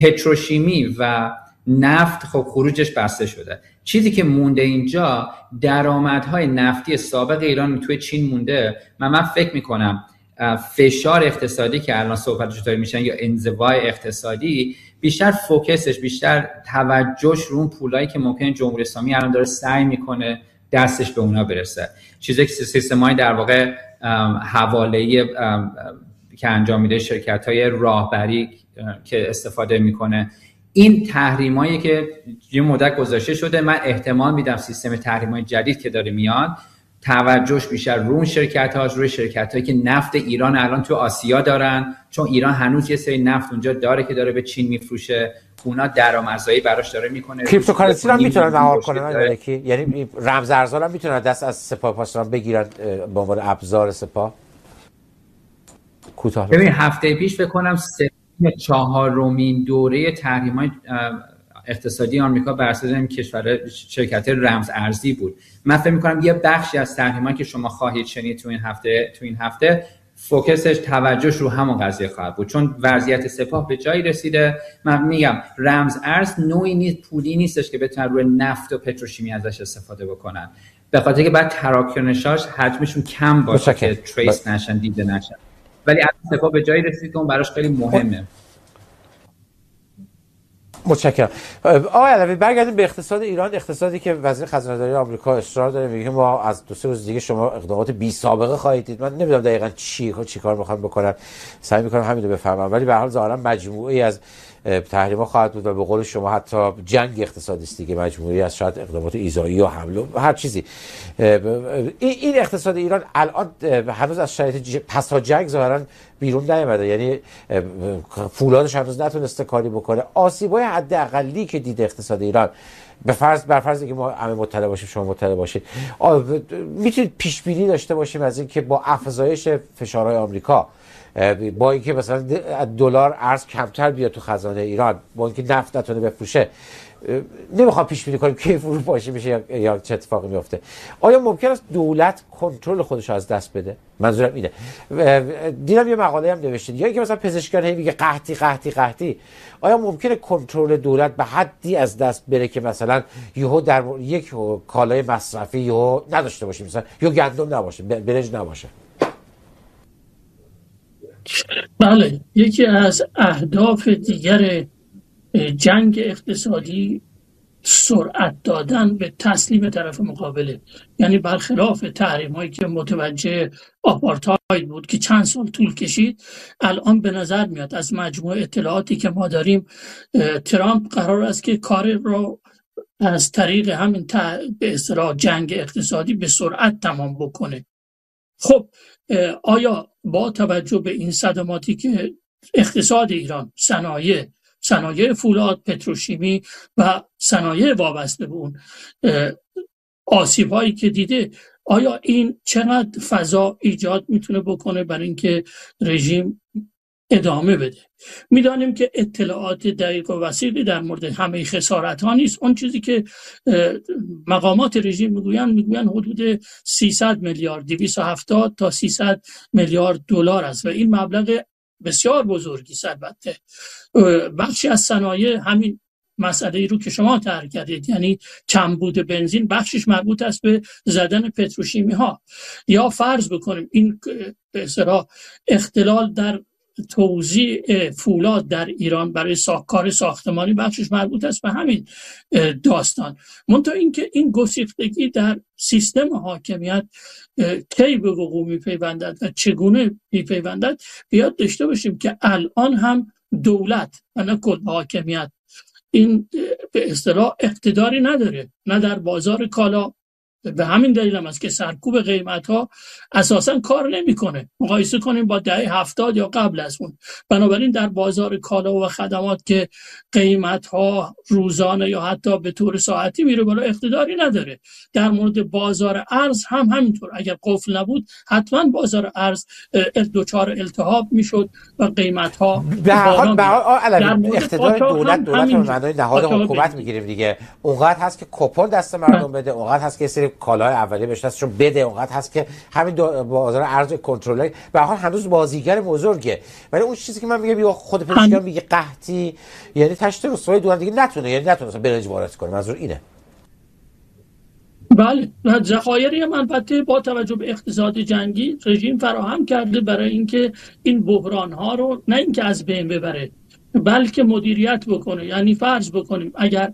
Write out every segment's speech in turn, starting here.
پتروشیمی و نفت خب خروجش بسته شده. چیزی که مونده اینجا درآمدهای نفتی سابق ایران توی چین مونده. من فکر میکنم فشار اقتصادی که الان صحبتش داره میشن یا انزوای اقتصادی بیشتر فوکسش، بیشتر توجهش رو اون پولایی که ممکنه جمهوری اسلامی الان داره سعی میکنه دستش به اونا برسه. چیزی که سیستمای در واقع حواله‌ای که انجام میده، شرکت‌های راهبری که استفاده میکنه، این تحریمایی که یه مدت گذاشته شده، من احتمال میدم سیستم تحریمای جدید که داره میاد توجهش بیشتر روی شرکت‌هایی که نفت ایران الان تو آسیا دارن، چون ایران هنوز یه سری نفت اونجا داره که داره به چین میفروشه، اونا درآمدزایی براش داره میکنه. کریپتوکارنسی رو هم میتونن مهار کنن، یعنی رمز ارزها هم میتونن دست از سپاه پاسداران بگیرن به عنوان ابزار سپاه. کوتاه ببین هفته پیش فکر کنم 4مین دوره تحریم‌های اقتصادی آمریکا بر اساس این کشور شرکت رمز ارزی بود. من فکر می‌کنم یه بخشی از تحریم‌هایی که شما خواهید شنید تو این هفته فوکسش توجهش رو همون قضیه خواهد بود، چون وضعیت سپاه به جایی رسیده. من میگم رمز ارز نوعی نیست، پولی نیستش که بتونن روی نفت و پتروشیمی ازش استفاده بکنن، به خاطر که بعد تراکنشاش حجمشون کم باشه که تریس نشن، دیده نشن. ولی از سپاه به جایی رسید که اون براش خیلی مهمه. متشکرم. آقای علوی برگردیم به اقتصاد ایران، اقتصادی که وزیر خزانه‌داری آمریکا اصرار داره میگه ما از 2-3 روز دیگه شما اقدامات بی سابقه خواهید دید. من نمیدونم دقیقاً چی کار میخوان بکنن، سعی میکنم همین رو بفهمم، ولی به هر حال ظاهرا مجموعه‌ای از تحریم‌ها خواهد بود و به قول شما حتی جنگ اقتصادی است دیگه، مجموعه‌ای از شاید اقدامات ایذایی و حمله و هر چیزی. این اقتصاد ایران الان هنوز از شرایط پس از جنگ ظاهرا بیرون نیامده، یعنی فولادش هنوز نتونسته کاری بکنه. آسیب‌های حداقلی که دیده اقتصاد ایران، بر فرض که ما همه مطلع باشیم، شما مطلع باشید، میتونید پیش بینی داشته باشیم از اینکه با افزایش فشارهای آمریکا، با اینکه مثلا دلار ارز کمتر بیاد تو خزانه ایران، با اینکه نفت نتونه بفروشه، نمیخوام پیش بینی کنیم کی فروپاشی میشه یا چه اتفاقی میفته. آیا ممکن است دولت کنترل خودش رو از دست بده؟ منظورم اینه. دیدم یه مقاله هم نوشتید یا اینکه مثلا پزشکان هی میگه قحطی، آیا ممکنه کنترل دولت به حدی از دست بره که مثلا یهو در یک کالای مصرفی یهو نداشته باشیم، مثلا یا گندم نباشه، برنج نباشه؟ بله، یکی از اهداف دیگر جنگ اقتصادی سرعت دادن به تسلیم طرف مقابله، یعنی برخلاف تحریم هایی که متوجه آپارتاید بود که چند سال طول کشید، الان به نظر میاد از مجموع اطلاعاتی که ما داریم ترامپ قرار است که کار رو از طریق همین به اصطلاح جنگ اقتصادی به سرعت تمام بکنه. خب آیا با توجه به این صدماتی که اقتصاد ایران، صنایع فولاد، پتروشیمی و صنایع وابسته به اون آسیب‌هایی که دیده، آیا این چقدر فضا ایجاد میتونه بکنه برای اینکه رژیم ادامه بده؟ میدانیم که اطلاعات دقیق و وسیقی در مورد همه خسارت‌ها نیست. اون چیزی که مقامات رژیم میگوین حدود 300 میلیارد 270 تا 300 میلیارد دلار است و این مبلغ بسیار بزرگی است. البته بخشی از صنایع همین مسئله رو که شما طرح کردید، یعنی کمبود بنزین، بخشش مربوط است به زدن پتروشیمی ها، یا فرض بکنیم این به اصطلاح اختلال در توزیع فولاد در ایران برای کار ساختمانی، بخشش مربوط است به همین داستان. منتها اینکه این گسیختگی در سیستم حاکمیت کی به وقوع میپیوندد و چگونه میپیوندد، بیاد داشته باشیم که الان هم دولت و نه کل حاکمیت این به اصطلاح اقتداری نداره، نه در بازار کالا. به همین دلیل هم است که سرکوب قیمت ها اساسا کار نمیکنه، مقایسه کنیم با دهه 70 یا قبل از اون. بنابراین در بازار کالا و خدمات که قیمت ها روزانه یا حتی به طور ساعتی میره بالا، اقتداری نداره. در مورد بازار ارز هم همینطور، اگر قفل نبود حتما بازار ارز دچار التهاب میشد و قیمت ها به هر حال اقتدار دولت رو معنای نهاد حکومت میگیریم دیگه. اونقدر هست که کوپن دست مردم بده، اونقدر هست که سری کالای اولیه بهش دستشون بده، اونقدر هست که همین بازار ارز کنترلی به هر حال هنوز بازیگر بزرگه. ولی اون چیزی که من میگم یا خود پزشکان میگه قحطی، یعنی تشت رسوای دوران دیگه نتونه برنج وارد کنه، منظور اینه. بله، ذخایری هم البته با توجه به اقتصاد جنگی رژیم فراهم کرده برای اینکه این بحران ها رو نه اینکه از بین ببره بلکه مدیریت بکنه. یعنی فرض بکنیم اگر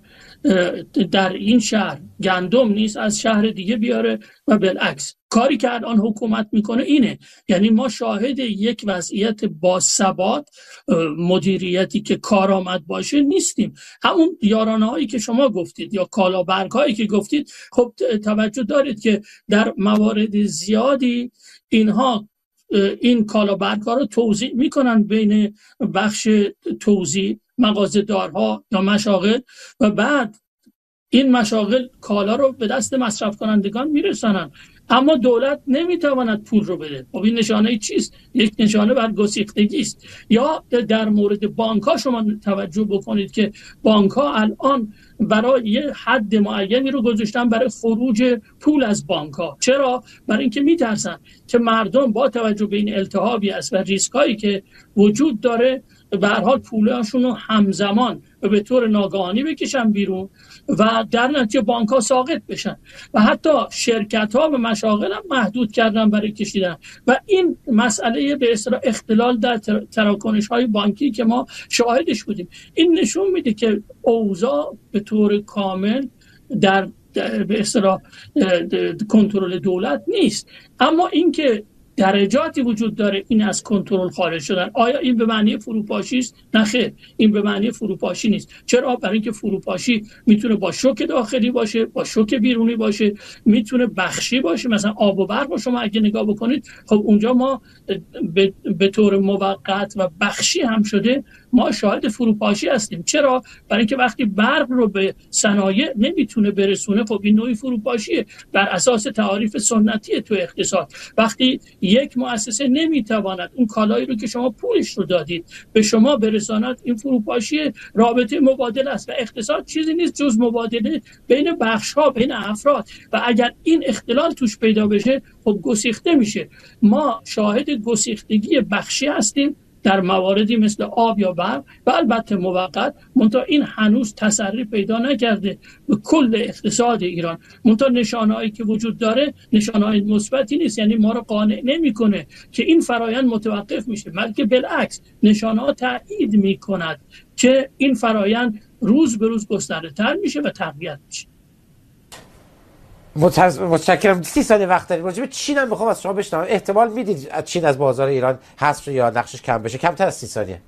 در این شهر گندم نیست از شهر دیگه بیاره و بالعکس. کاری که الان حکومت میکنه اینه، یعنی ما شاهد یک وضعیت با ثبات مدیریتی که کارآمد باشه نیستیم. همون یارانه هایی که شما گفتید یا کالابرگ هایی که گفتید، خب توجه دارید که در موارد زیادی اینها این کالابرگ ها رو توزیع میکنن بین بخش توزیع، مغازه‌دارها یا مشاغل، و بعد این مشاغل کالا رو به دست مصرف کنندگان میرسانن، اما دولت نمیتواند پول رو بده. خب این نشانه چیست؟ یک نشانه بر گسیختگی است. یا در مورد بانک ها شما توجه بکنید که بانک ها الان برای یه حد معینی رو گذاشتن برای خروج پول از بانک ها. چرا؟ برای اینکه میترسن که مردم با توجه به این التهابی است و ریسک هایی که وجود داره به هر حال پولاشون رو همزمان به طور ناگهانی بکشن بیرون و در نتیجه بانک ها ساقط بشن و حتی شرکت ها و مشاغل هم محدود کردن برای کشیدن. و این مسئله به اصطلاح اختلال در تراکنش های بانکی که ما شاهدش بودیم، این نشون میده که اوضاع به طور کامل در به اصطلاح کنترل دولت نیست. اما اینکه درجاتی وجود داره این از کنترل خارج شدن، آیا این به معنی فروپاشی است؟ نه خیر، این به معنی فروپاشی نیست. چرا؟ برای اینکه فروپاشی میتونه با شوک داخلی باشه، با شوک بیرونی باشه، میتونه بخشی باشه. مثلا آب و برق رو شما اگه نگاه بکنید، خب اونجا ما به طور موقت و بخشی هم شده ما شاهد فروپاشی هستیم. چرا؟ برای اینکه وقتی برق رو به صنایع نمیتونه برسونه، خب این نوعی فروپاشیه بر اساس تعاریف سنتی تو اقتصاد. وقتی یک مؤسسه نمیتواند اون کالایی رو که شما پولش رو دادید به شما برساند، این فروپاشی رابطه مبادله است و اقتصاد چیزی نیست جز مبادله بین بخش‌ها، بین افراد. و اگر این اختلال توش پیدا بشه، خب گسیخته میشه. ما شاهد گسیختگی بخشی هستیم در مواردی مثل آب یا برق و البته موقت، منتها این هنوز تسری پیدا نکرده به کل اقتصاد ایران. منتها نشانه‌هایی که وجود داره نشانه‌های مثبتی نیست، یعنی ما رو قانع نمی‌کنه که این فرایند متوقف میشه، بلکه بالعکس نشانه‌ها تأیید می‌کند که این فرایند روز به روز گسترده‌تر میشه و تقویت میشه. متشکرم. 30 ثانیه وقت داریم. راجع به چین هم میخوام از شما بشنوم. احتمال میدید چین از بازار ایران حذف یا نقشش کم بشه؟ کمتر از 30 ثانیه.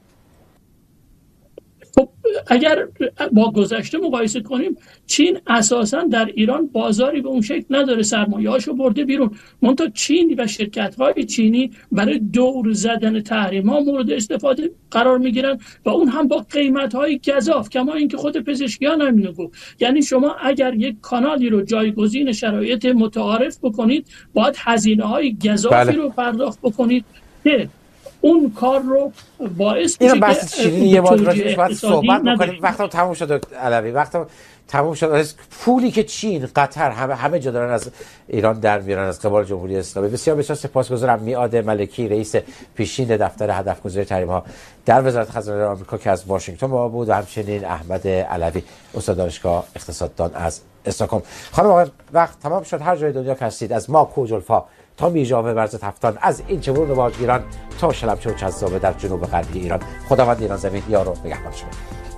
خب اگر با گذشته مقایسه کنیم، چین اساساً در ایران بازاری به اون شکل نداره، سرمایه‌هاشو برده بیرون. منتها چین و شرکت‌های چینی برای دور زدن تحریم‌ها مورد استفاده قرار می‌گیرن و اون هم با قیمت‌های گزاف، کما اینکه خود پزشکیان هم اینو گفت. یعنی شما اگر یک کانالی رو جایگزین شرایط متعارف بکنید، باید هزینه‌های گزافی رو پرداخت بکنید که اون کار رو باعث میشه که چینی یه بار راجعش باید صحبت بکنیم. وقتم تموم شد علوی، وقتم تموم شد. از پولی که چین، قطر همه جا دارن از ایران در میارن از قبال جمهوری اسلامی. بسیار بسیار سپاسگزارم. میعاد ملکی، رئیس پیشین دفتر هدفگذاری تحریم‌ها در وزارت خزانه آمریکا که از واشنگتن با ما بود، و همچنین احمد علوی، استاد دانشگاه اقتصاددان از استکهلم. خانم آقای، وقت تمام شد. هر جای دنیا که هستید، از ما کوجلفا تا میژاوه ورزت هفتان، از این چمرون واجگیران تا شلمچه و چذابه در جنوب غربی ایران، خداوند ایران زمین یار و نگهبان شما.